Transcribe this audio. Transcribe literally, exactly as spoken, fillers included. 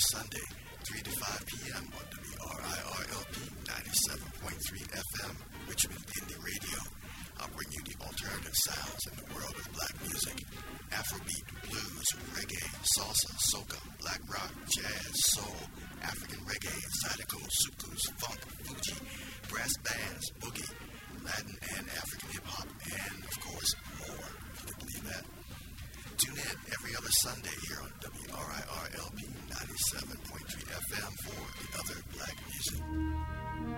Sunday, three to five p.m. on W R I R L P ninety-seven point three F M, Richmond Indie Radio. I'll bring you the alternative sounds in the world of black music. Afrobeat, blues, reggae, salsa, soca, black rock, jazz, soul, African reggae, zydeco, soukous, funk, fuji, brass bands, boogie, Latin and African hip-hop, and, of course, more. Can you believe that? Tune in every other Sunday here on W R I R L P ninety-seven point three F M for the other black music.